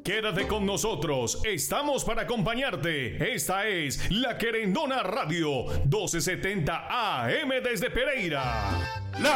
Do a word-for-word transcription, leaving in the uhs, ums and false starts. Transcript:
Quédate con nosotros, estamos para acompañarte. Esta es La Querendona Radio, doce setenta A M desde Pereira. La